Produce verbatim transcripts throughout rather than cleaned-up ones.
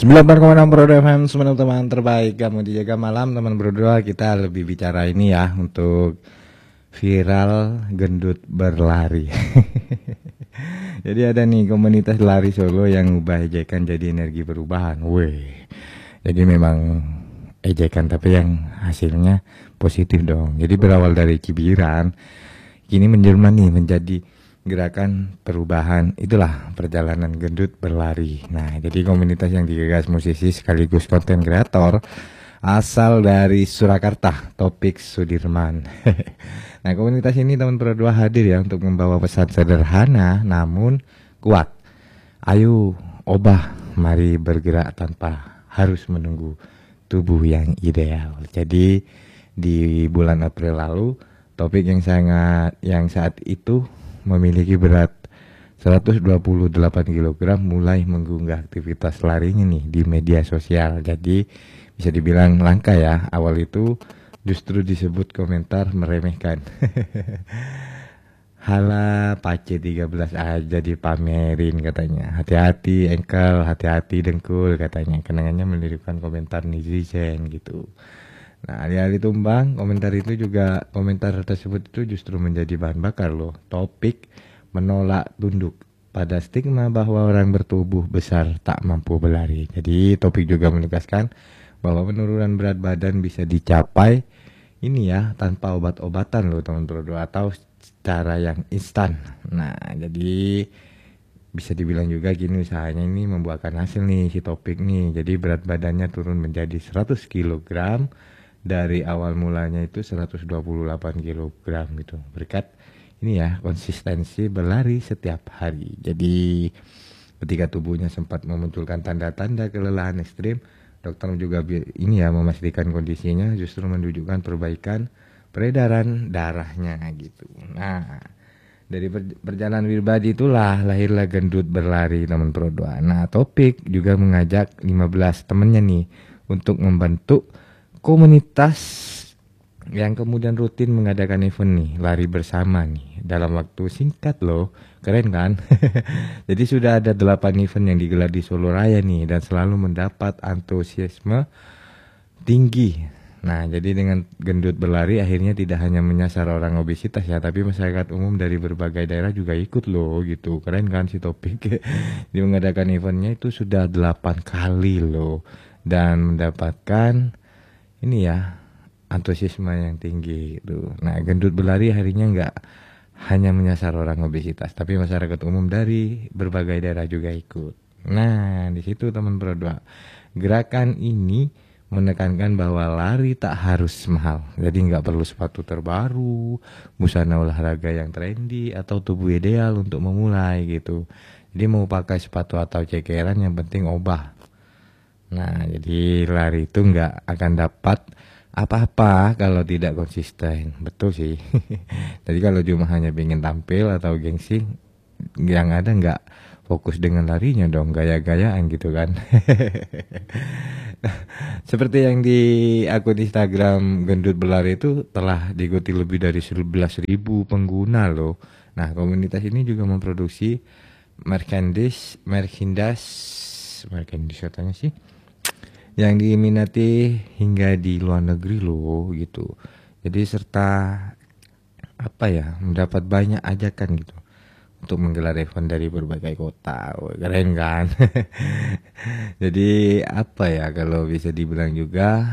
sembilan puluh delapan koma enam Pro F M, semua teman terbaik kamu dijaga malam teman berdua. Kita lebih bicara ini ya untuk viral gendut berlari. Jadi ada nih komunitas lari Solo yang ubah ejekan jadi energi perubahan. Weh, jadi memang ejekan tapi yang hasilnya positif dong. Jadi berawal dari cibiran, kini menjelma nih menjadi gerakan perubahan. Itulah perjalanan gendut berlari. Nah, jadi komunitas yang digagas musisi sekaligus konten kreator asal dari Surakarta, Topik Sudirman. Nah, komunitas ini teman berdua hadir ya untuk membawa pesan sederhana namun kuat. Ayo obah, mari bergerak tanpa harus menunggu tubuh yang ideal. Jadi di bulan April lalu, Topik yang sangat yang saat itu memiliki berat seratus dua puluh delapan kilogram mulai mengunggah aktivitas larinya nih di media sosial. Jadi bisa dibilang langka ya. Awal itu justru disebut komentar meremehkan. Hala pace tiga belas aja dipamerin katanya. Hati-hati engkel, hati-hati dengkul katanya. Kenangannya melirikkan komentar netizen gitu. Nah, alih-alih tumbang, komentar itu juga komentar tersebut itu justru menjadi bahan bakar loh. Topik menolak tunduk pada stigma bahwa orang bertubuh besar tak mampu berlari. Jadi Topik juga menegaskan bahwa penurunan berat badan bisa dicapai ini ya tanpa obat-obatan loh teman-teman, atau cara yang instan. Nah, jadi bisa dibilang juga gini, usahanya ini membuahkan hasil nih si Topik nih. Jadi berat badannya turun menjadi seratus kilogram. Dari awal mulanya itu seratus dua puluh delapan kilogram gitu. Berkat ini ya konsistensi berlari setiap hari. Jadi ketika tubuhnya sempat memunculkan tanda-tanda kelelahan ekstrim, dokter juga ini ya memastikan kondisinya justru menunjukkan perbaikan peredaran darahnya gitu. Nah, dari perjalanan pribadi itulah lahirlah gendut berlari teman berdua. Nah, Topik juga mengajak lima belas temennya nih untuk membentuk komunitas yang kemudian rutin mengadakan event nih, lari bersama nih dalam waktu singkat loh. Keren kan? Jadi sudah ada delapan event yang digelar di Solo Raya nih dan selalu mendapat antusiasme tinggi. Nah, jadi dengan gendut berlari akhirnya tidak hanya menyasar orang obesitas ya, tapi masyarakat umum dari berbagai daerah juga ikut loh gitu. Keren kan si Topik? Dia mengadakan eventnya itu sudah delapan kali loh dan mendapatkan ini ya antusiasme yang tinggi gitu. Nah, gendut berlari akhirnya nggak hanya menyasar orang obesitas, tapi masyarakat umum dari berbagai daerah juga ikut. Nah, di situ teman berdua, gerakan ini menekankan bahwa lari tak harus mahal. Jadi nggak perlu sepatu terbaru, busana olahraga yang trendy, atau tubuh ideal untuk memulai gitu. Jadi mau pakai sepatu atau cekeran yang penting obah. Nah, jadi lari itu nggak akan dapat apa-apa kalau tidak konsisten. Betul sih. Jadi kalau cuma hanya ingin tampil atau gengsi, yang ada nggak fokus dengan larinya dong, gaya-gayaan gitu kan. Seperti yang di akun Instagram Gendut Berlari itu telah diikuti lebih dari sebelas ribu pengguna loh. Nah, komunitas ini juga memproduksi merchandise, merchandise, merchandise katanya sih, yang diminati hingga di luar negeri loh gitu. Jadi serta apa ya, mendapat banyak ajakan gitu untuk menggelar event dari berbagai kota. Wah, keren kan? Jadi apa ya, kalau bisa dibilang juga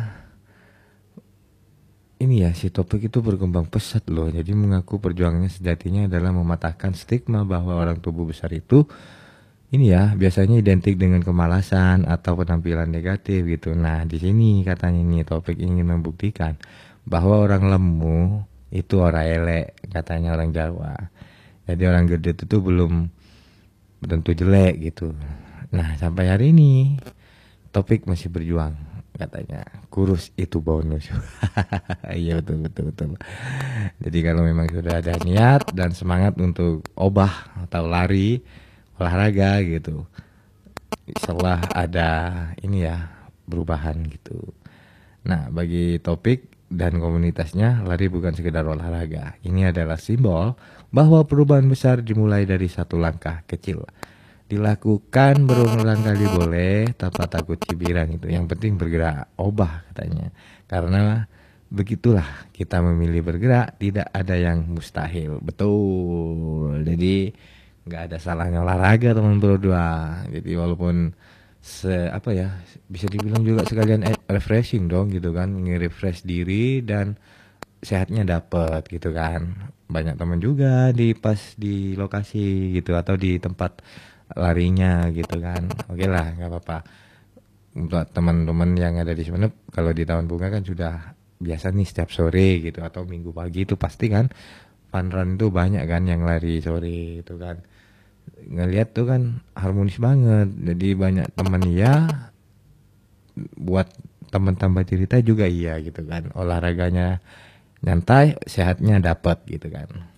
ini ya, si Topik itu berkembang pesat loh. Jadi mengaku perjuangannya sejatinya adalah mematahkan stigma bahwa orang tubuh besar itu ini ya biasanya identik dengan kemalasan atau penampilan negatif gitu. Nah, di sini katanya nih Topik ingin membuktikan bahwa orang lemu itu orang elek, katanya orang Jawa. Jadi orang gendut itu belum tentu jelek gitu. Nah, sampai hari ini Topik masih berjuang katanya. Kurus itu bonus. Iya, betul betul betul. Jadi kalau memang sudah ada niat dan semangat untuk obah atau lari, olahraga gitu, setelah ada ini ya perubahan gitu. Nah, bagi Topik dan komunitasnya, lari bukan sekedar olahraga. Ini adalah simbol bahwa perubahan besar dimulai dari satu langkah kecil. dilakukan berulang kali boleh tanpa takut cibiran itu. Yang penting bergerak, obah katanya. Karena begitulah kita memilih bergerak, tidak ada yang mustahil. Betul. Jadi nggak ada salahnya olahraga teman berdua. Jadi walaupun se apa ya bisa dibilang juga sekalian eh, refreshing dong gitu kan, nge-refresh diri dan sehatnya dapet gitu kan. Banyak teman juga di pas di lokasi gitu atau di tempat larinya gitu kan. Oke lah, nggak apa-apa. Untuk teman-teman yang ada di Sumeneb, kalau di Taman Bunga kan sudah biasa nih setiap sore gitu atau minggu pagi itu pasti kan fun run itu banyak kan yang lari sore itu kan. Ngelihat tuh kan harmonis banget. Jadi banyak teman ya, buat teman tambah cerita juga iya gitu kan. Olahraganya nyantai, sehatnya dapat gitu kan.